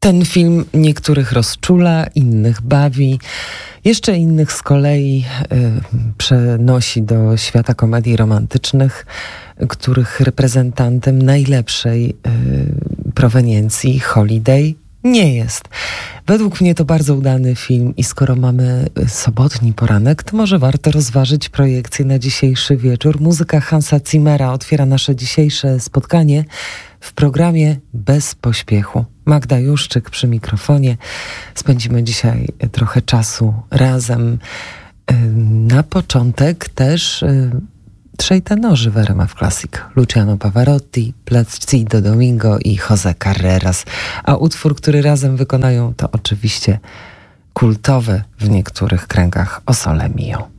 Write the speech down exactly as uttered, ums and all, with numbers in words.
Ten film niektórych rozczula, innych bawi, jeszcze innych z kolei y, przenosi do świata komedii romantycznych, których reprezentantem najlepszej y, proweniencji Holiday nie jest. Według mnie to bardzo udany film i skoro mamy sobotni poranek, to może warto rozważyć projekcję na dzisiejszy wieczór. Muzyka Hansa Zimmera otwiera nasze dzisiejsze spotkanie w programie Bez Pośpiechu. Magda Juszczyk przy mikrofonie. Spędzimy dzisiaj trochę czasu razem. Na początek też trzej tenorzy w R M F Classic. Luciano Pavarotti, Placido Domingo i José Carreras. A utwór, który razem wykonają, to oczywiście kultowe w niektórych kręgach O Sole Mio.